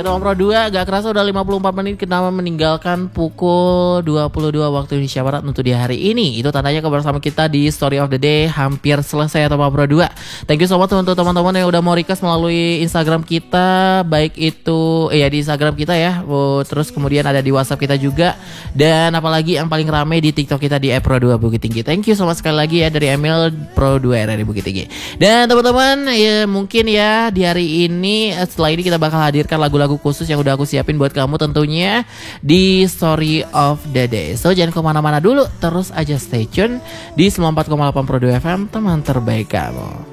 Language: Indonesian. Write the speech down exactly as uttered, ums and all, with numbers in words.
Oke teman Pro dua, gak kerasa udah lima puluh empat menit kita meninggalkan pukul dua puluh dua waktu Indonesia Barat untuk di hari ini. Itu tandanya kebersama kita di Story of the Day hampir selesai ya teman Pro dua. Thank you so much untuk teman-teman yang udah mau request melalui Instagram kita, baik itu eh, ya di Instagram kita ya, oh, terus kemudian ada di WhatsApp kita juga, dan apalagi yang paling rame di TikTok kita di Pro dua Bukit Tinggi. Thank you so much sekali lagi ya dari Emil Pro dua R R I Bukit Tinggi. Dan teman-teman ya mungkin ya di hari ini setelah ini kita bakal hadirkan lagu-lagu khusus yang udah aku siapin buat kamu tentunya di Story of the Day. So jangan kemana-mana dulu, terus aja stay tune di sembilan puluh empat koma delapan Pro dua F M, teman terbaik kamu.